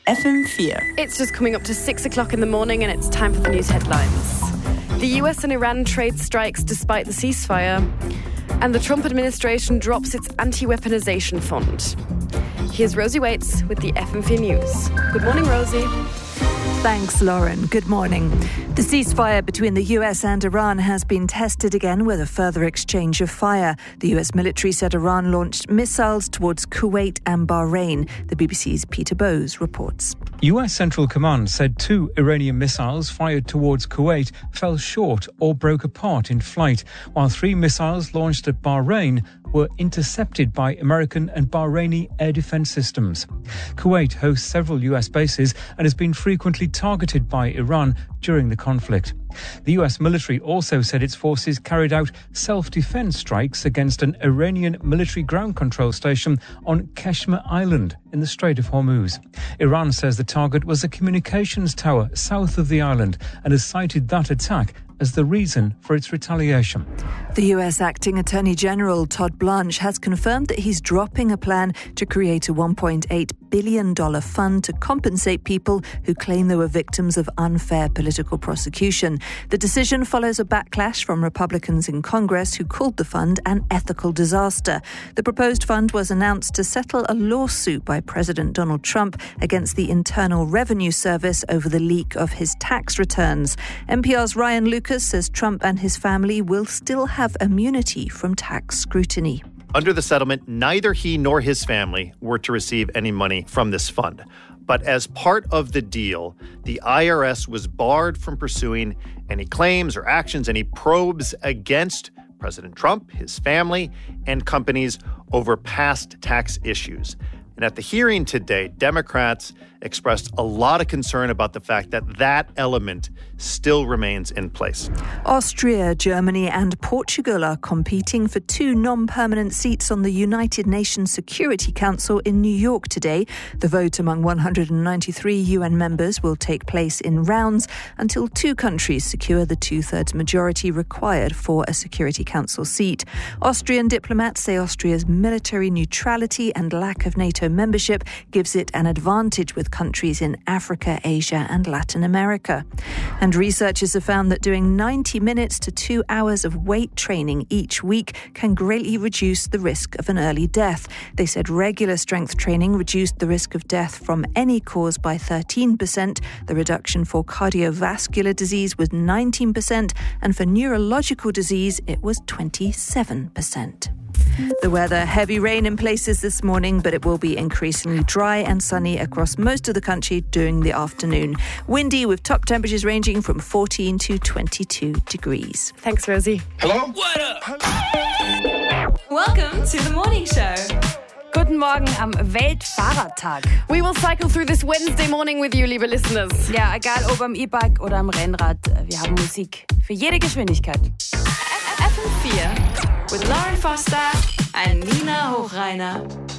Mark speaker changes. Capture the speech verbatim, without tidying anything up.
Speaker 1: F M four.
Speaker 2: It's just coming up to six o'clock in the morning and it's time for the news headlines. The U S and Iran trade strikes despite the ceasefire. And the Trump administration drops its anti-weaponization fund. Here's Rosie Waits with the F M four News. Good morning, Rosie.
Speaker 3: Thanks, Lauren. Good morning. The ceasefire between the U S and Iran has been tested again with a further exchange of fire. The U S military said Iran launched missiles towards Kuwait and Bahrain. The B B C's Peter Bowes reports.
Speaker 4: U S Central Command said two Iranian missiles fired towards Kuwait fell short or broke apart in flight, while three missiles launched at Bahrain were intercepted by American and Bahraini air defense systems. Kuwait hosts several U S bases and has been frequently targeted by Iran during the conflict. The U S military also said its forces carried out self-defense strikes against an Iranian military ground control station on Keshmer Island in the Strait of Hormuz. Iran says the target was a communications tower south of the island and has cited that attack as the reason for its retaliation.
Speaker 3: The U S Acting Attorney General Todd Blanche has confirmed that he's dropping a plan to create a one point eight billion dollars fund to compensate people who claim they were victims of unfair political prosecution. The decision follows a backlash from Republicans in Congress who called the fund an ethical disaster. The proposed fund was announced to settle a lawsuit by President Donald Trump against the Internal Revenue Service over the leak of his tax returns. N P R's Ryan Lucas says Trump and his family will still have immunity from tax scrutiny.
Speaker 5: Under the settlement, neither he nor his family were to receive any money from this fund. But as part of the deal, the I R S was barred from pursuing any claims or actions, any probes against President Trump, his family, and companies over past tax issues. And at the hearing today, Democrats expressed a lot of concern about the fact that that element still remains in place.
Speaker 3: Austria, Germany and Portugal are competing for two non-permanent seats on the United Nations Security Council in New York today. The vote among one hundred ninety-three U N members will take place in rounds until two countries secure the two-thirds majority required for a Security Council seat. Austrian diplomats say Austria's military neutrality and lack of NATO membership gives it an advantage with countries in Africa, Asia and Latin America. And researchers have found that doing ninety minutes to two hours of weight training each week can greatly reduce the risk of an early death. They said regular strength training reduced the risk of death from any cause by thirteen percent. The reduction for cardiovascular disease was nineteen percent, and for neurological disease it was twenty-seven percent. The weather, heavy rain in places this morning, but it will be increasingly dry and sunny across most of the country during the afternoon. Windy with top temperatures ranging from fourteen to twenty-two degrees.
Speaker 2: Thanks, Rosie.
Speaker 6: Hello?
Speaker 7: What up? Welcome to the morning show.
Speaker 2: Guten Morgen am Weltfahrradtag. We will cycle through this Wednesday morning with you, liebe listeners.
Speaker 7: Ja, egal ob am E-Bike oder am Rennrad, wir haben Musik für jede Geschwindigkeit.
Speaker 2: F M four
Speaker 7: with Lauren Foster and Nina Hochreiner.